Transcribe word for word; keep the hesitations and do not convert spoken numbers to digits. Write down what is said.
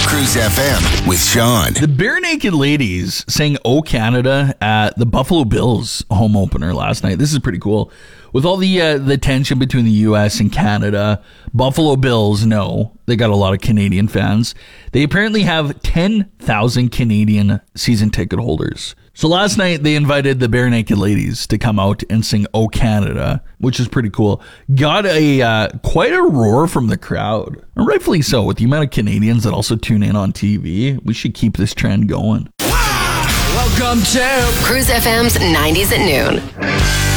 Cruise F M with Sean. The Bare Naked Ladies sang "Oh Canada" at the Buffalo Bills home opener last night. This is pretty cool. With all the uh, the tension between the U S and Canada, Buffalo Bills know they got a lot of Canadian fans. They apparently have ten thousand Canadian season ticket holders. So last night they invited the Bare Naked Ladies to come out and sing "Oh Canada," which is pretty cool. Got a uh, quite a roar from the crowd, and rightfully so. With the amount of Canadians that also tune in on T V, we should keep this trend going. Welcome to Cruise F M's nineties at noon.